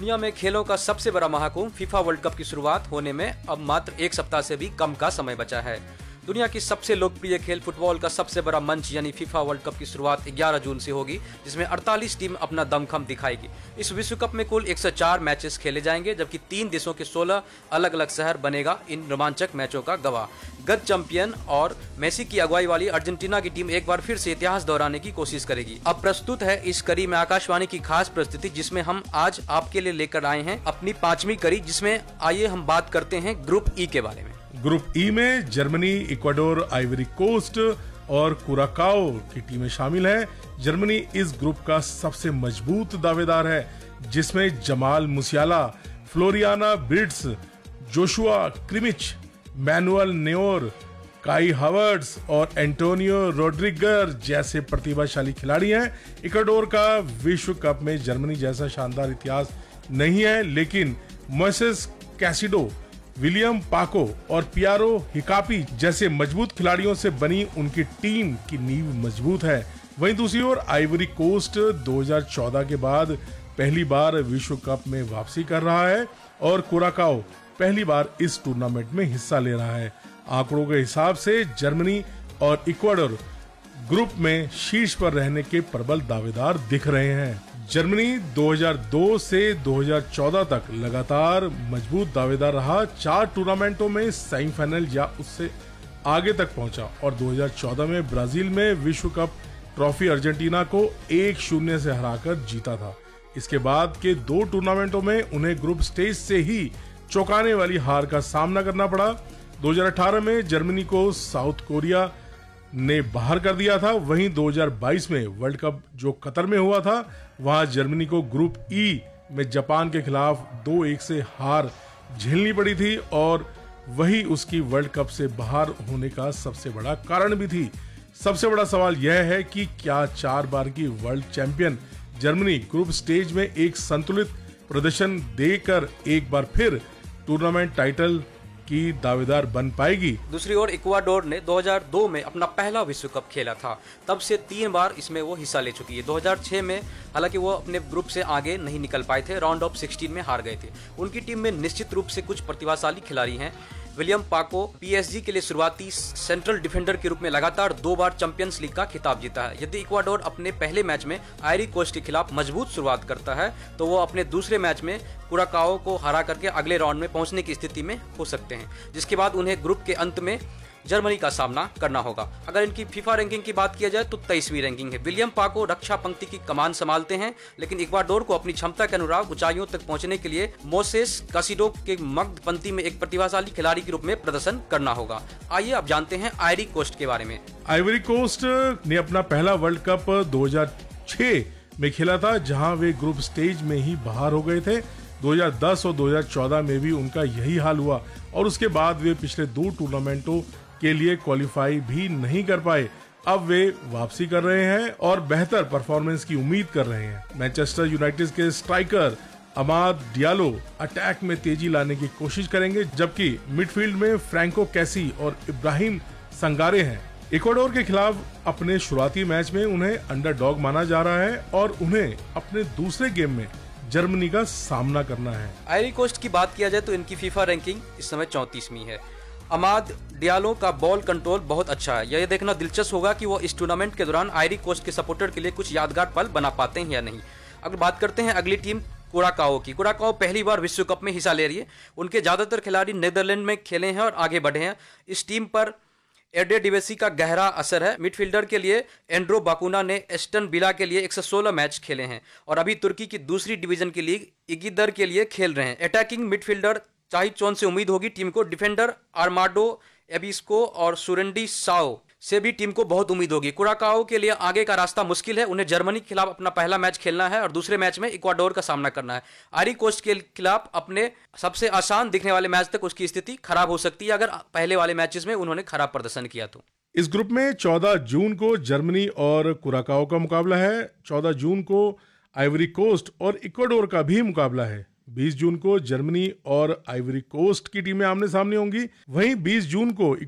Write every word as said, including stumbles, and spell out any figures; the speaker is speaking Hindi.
दुनिया में खेलों का सबसे बड़ा महाकुंभ फीफा वर्ल्ड कप की शुरुआत होने में अब मात्र एक सप्ताह से भी कम का समय बचा है। दुनिया की सबसे लोकप्रिय खेल फुटबॉल का सबसे बड़ा मंच यानी फीफा वर्ल्ड कप की शुरुआत ग्यारह जून से होगी, जिसमें अड़तालीस टीम अपना दमखम दिखाएगी। इस विश्व कप में कुल एक सौ चार मैचेस खेले जाएंगे, जबकि तीन देशों के सोलह अलग अलग शहर बनेगा इन रोमांचक मैचों का गवाह। गत चैंपियन और मेसी की अगुवाई वाली अर्जेंटीना की टीम एक बार फिर से इतिहास दोहराने की कोशिश करेगी। अब प्रस्तुत है इस कड़ी में आकाशवाणी की खास प्रस्तुति, जिसमें हम आज आपके लिए लेकर आए हैं अपनी पांचवी कड़ी, जिसमें आइए हम बात करते हैं ग्रुप ई के बारे में। ग्रुप ई में जर्मनी, इक्वाडोर, आइवरी कोस्ट और कुराकाओ की टीमें शामिल हैं। जर्मनी इस ग्रुप का सबसे मजबूत दावेदार है, जिसमें जमाल मुसियाला, फ्लोरियाना विर्ट्ज, जोशुआ क्रिमिच, मैनुअल नेओर, काई हावर्ट्स और एंटोनियो रोड्रिगर जैसे प्रतिभाशाली खिलाड़ी हैं। इक्वाडोर का विश्व कप में जर्मनी जैसा शानदार इतिहास नहीं है, लेकिन मोइसेस कैसिडो, विलियम पाको और पियारो हिकापी जैसे मजबूत खिलाड़ियों से बनी उनकी टीम की नींव मजबूत है। वहीं दूसरी ओर आइवरी कोस्ट दो हज़ार चौदह के बाद पहली बार विश्व कप में वापसी कर रहा है और कुराकाओ पहली बार इस टूर्नामेंट में हिस्सा ले रहा है। आंकड़ों के हिसाब से जर्मनी और इक्वाडोर ग्रुप में शीर्ष पर रहने के प्रबल दावेदार दिख रहे हैं। जर्मनी दो हज़ार दो से दो हज़ार चौदह तक लगातार मजबूत दावेदार रहा, चार टूर्नामेंटों में सेमीफाइनल या उससे आगे तक पहुंचा और दो हज़ार चौदह में ब्राजील में विश्व कप ट्रॉफी अर्जेंटीना को एक शून्य से हराकर जीता था। इसके बाद के दो टूर्नामेंटों में उन्हें ग्रुप स्टेज से ही चौंकाने वाली हार का सामना करना पड़ा। दो हज़ार अठारह में जर्मनी को साउथ कोरिया ने बाहर कर दिया था। वहीं दो हज़ार बाईस में वर्ल्ड कप जो कतर में हुआ था, वहां जर्मनी को ग्रुप ई में जापान के खिलाफ दो एक से हार झेलनी पड़ी थी और वही उसकी वर्ल्ड कप से बाहर होने का सबसे बड़ा कारण भी थी। सबसे बड़ा सवाल यह है कि क्या चार बार की world champion Germany group stage में एक संतुलित प्रदर्शन देकर एक बार फिर टूर्नामेंट टाइटल की दावेदार बन पाएगी। दूसरी ओर इक्वाडोर ने दो हज़ार दो में अपना पहला विश्व कप खेला था, तब से तीन बार इसमें वो हिस्सा ले चुकी है। दो हज़ार छह में हालांकि वो अपने ग्रुप से आगे नहीं निकल पाए थे, राउंड ऑफ सोलह में हार गए थे। उनकी टीम में निश्चित रूप से कुछ प्रतिभाशाली खिलाड़ी हैं। विलियम पाको पीएसजी के लिए शुरुआती सेंट्रल डिफेंडर के रूप में लगातार दो बार चैंपियंस लीग का खिताब जीता है। यदि इक्वाडोर अपने पहले मैच में आइवरी कोस्ट के खिलाफ मजबूत शुरुआत करता है, तो वो अपने दूसरे मैच में कुराकाओ को हरा करके अगले राउंड में पहुंचने की स्थिति में हो सकते हैं, जिसके बाद उन्हें ग्रुप के अंत में जर्मनी का सामना करना होगा। अगर इनकी फीफा रैंकिंग की बात किया जाए तो तेईसवीं रैंकिंग है। विलियम पाको रक्षा पंक्ति की कमान संभालते हैं, लेकिन इक्वाडोर को अपनी क्षमता के अनुरूप ऊंचाइयों तक पहुंचने के लिए मोसेस कैसिडो के मध्य पंक्ति में एक प्रतिभाशाली खिलाड़ी के रूप में प्रदर्शन करना होगा। आइए अब जानते हैं आइवरी कोस्ट के बारे में। आइवरी कोस्ट ने अपना पहला वर्ल्ड कप दो हज़ार छह में खेला था, जहां वे ग्रुप स्टेज में ही बाहर हो गए थे। दो हज़ार दस और दो हज़ार चौदह में भी उनका यही हाल हुआ और उसके बाद वे पिछले दो टूर्नामेंटों के लिए क्वालिफाई भी नहीं कर पाए। अब वे वापसी कर रहे हैं और बेहतर परफॉर्मेंस की उम्मीद कर रहे हैं। मैनचेस्टर यूनाइटेड के स्ट्राइकर अमाद डियालो अटैक में तेजी लाने की कोशिश करेंगे, जबकि मिडफील्ड में फ्रैंको कैसी और इब्राहिम संगारे हैं। इक्वाडोर के खिलाफ अपने शुरुआती मैच में उन्हें अंडरडॉग माना जा रहा है और उन्हें अपने दूसरे गेम में जर्मनी का सामना करना है। आइवरी कोस्ट की बात किया जाए तो इनकी फीफा रैंकिंग इस समय चौंतीसवीं है। अमाद डियालो का बॉल कंट्रोल बहुत अच्छा है। यह देखना दिलचस्प होगा कि वो इस टूर्नामेंट के दौरान आइवरी कोस्ट के सपोर्टर के लिए कुछ यादगार पल बना पाते हैं या नहीं। अगर बात करते हैं अगली टीम कुराकाओ की, कुराकाओ पहली बार विश्व कप में हिस्सा ले रही है। उनके ज्यादातर खिलाड़ी नीदरलैंड में खेले हैं और आगे बढ़े हैं। इस टीम पर एडे डिवेसी का गहरा असर है। मिडफील्डर के लिए एंड्रो बाकुना ने एस्टन विला के लिए एक सौ सोलह मैच खेले हैं और अभी तुर्की की दूसरी डिवीजन की लीग इगिदर के लिए खेल रहे हैं। अटैकिंग मिडफील्डर चाहिचोन से उम्मीद होगी टीम को। डिफेंडर आर्माडो एबिस्को और सुरेंडी साओ से भी टीम को बहुत उम्मीद होगी। कुराकाओ के लिए आगे का रास्ता मुश्किल है। उन्हें जर्मनी के खिलाफ अपना पहला मैच खेलना है और दूसरे मैच में इक्वाडोर का सामना करना है। आइवरी कोस्ट के खिलाफ अपने सबसे आसान दिखने वाले मैच तक उसकी स्थिति खराब हो सकती है, अगर पहले वाले मैचेस में उन्होंने खराब प्रदर्शन किया तो। इस ग्रुप में चौदह जून को जर्मनी और कुराकाओ का मुकाबला है। चौदह जून को आइवरी कोस्ट और इक्वाडोर का भी मुकाबला है। बीस जून को जर्मनी और आइवरी कोस्ट की टीमें आमने सामने होंगी। वहीं बीस जून को